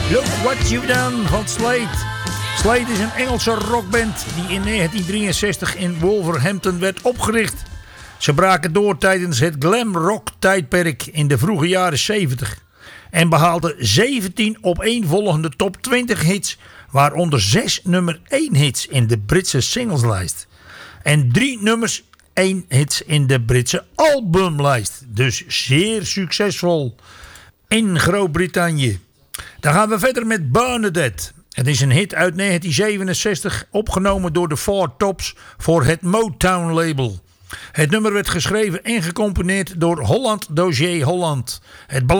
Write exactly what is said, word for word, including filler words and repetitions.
Look What You've Done van Slade. Slade is een Engelse rockband die in negentien drieënzestig in Wolverhampton werd opgericht. Ze braken door tijdens het glam rock tijdperk in de vroege jaren zeventig. En behaalden zeventien opeenvolgende top twintig hits, waaronder zes nummer één hits in de Britse singleslijst. En drie nummers één hits in de Britse albumlijst. Dus zeer succesvol in Groot-Brittannië. Dan gaan we verder met Bernadette. Het is een hit uit negentien zevenenzestig, opgenomen door de Four Tops voor het Motown label. Het nummer werd geschreven en gecomponeerd door Holland Dozier Holland. Het